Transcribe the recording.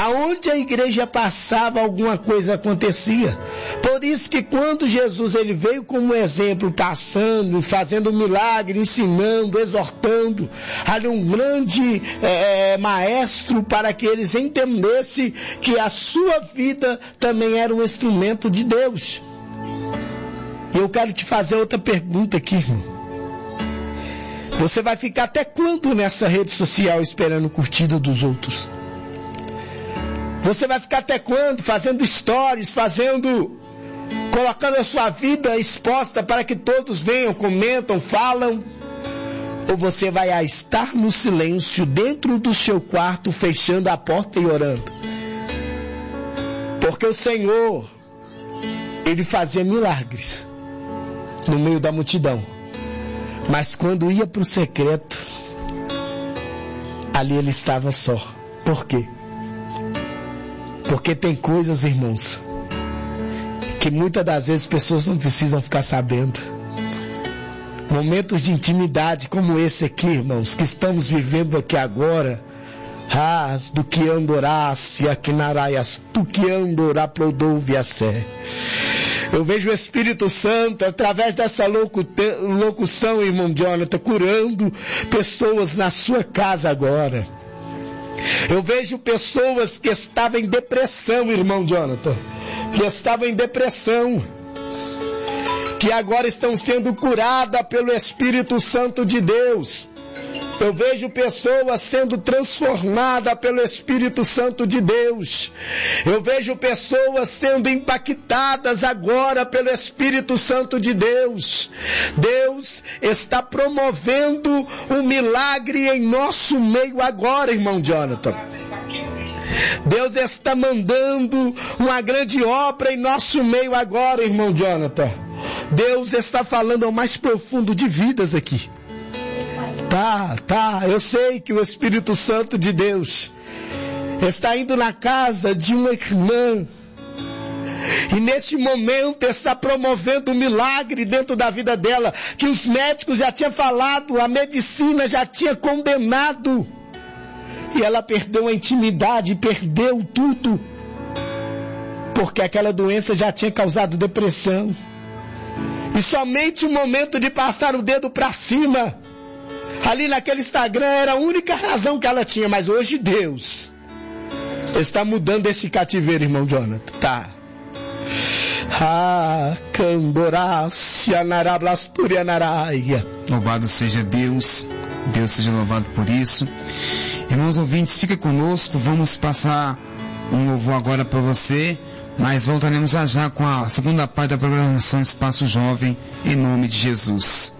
Aonde a igreja passava, alguma coisa acontecia. Por isso que quando Jesus ele veio como exemplo, passando, fazendo milagre, ensinando, exortando, ali um grande maestro para que eles entendessem que a sua vida também era um instrumento de Deus. E eu quero te fazer outra pergunta aqui, irmão. Você vai ficar até quando nessa rede social esperando curtida dos outros? Você vai ficar até quando fazendo stories, colocando a sua vida exposta para que todos venham, comentam, falam? Ou você vai estar no silêncio dentro do seu quarto, fechando a porta e orando? Porque o Senhor, ele fazia milagres no meio da multidão. Mas quando ia para o secreto, ali ele estava só. Por quê? Porque tem coisas, irmãos, que muitas das vezes pessoas não precisam ficar sabendo. Momentos de intimidade como esse aqui, irmãos, que estamos vivendo aqui agora. Do que andorás e aquinaraias, do que andorá prodouviacé. Eu vejo o Espírito Santo, através dessa locução, irmão Jonathan, curando pessoas na sua casa agora. Eu vejo pessoas que estavam em depressão, irmão Jonathan, que estavam em depressão, que agora estão sendo curadas pelo Espírito Santo de Deus. Eu vejo pessoas sendo transformadas pelo Espírito Santo de Deus. Eu vejo pessoas sendo impactadas agora pelo Espírito Santo de Deus. Deus está promovendo um milagre em nosso meio agora, irmão Jonathan. Deus está mandando uma grande obra em nosso meio agora, irmão Jonathan. Deus está falando ao mais profundo de vidas aqui. Eu sei que o Espírito Santo de Deus está indo na casa de uma irmã e neste momento está promovendo um milagre dentro da vida dela, que os médicos já tinham falado, a medicina já tinha condenado, e ela perdeu a intimidade, perdeu tudo, porque aquela doença já tinha causado depressão, e somente o momento de passar o dedo para cima, ali naquele Instagram, era a única razão que ela tinha. Mas hoje Deus está mudando esse cativeiro, irmão Jonathan. Louvado seja Deus. Deus seja louvado por isso. Irmãos ouvintes, fica conosco. Vamos passar um louvor agora para você, mas voltaremos já com a segunda parte da programação Espaço Jovem, em nome de Jesus.